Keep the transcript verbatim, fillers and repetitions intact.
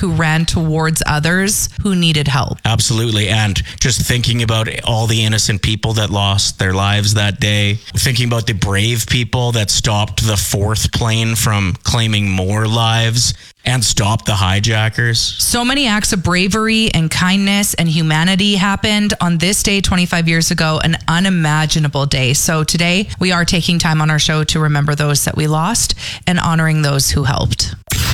who ran towards others who needed help. Absolutely. And just thinking about all the innocent people that lost their lives that day, thinking about the brave people that stopped the fourth plane from claiming more lives and stopped the hijackers. So many acts of bravery and kindness and humanity happened on this day twenty-five years ago, an unimaginable day. So today we are taking time on our show to remember those that we lost and honoring those who helped.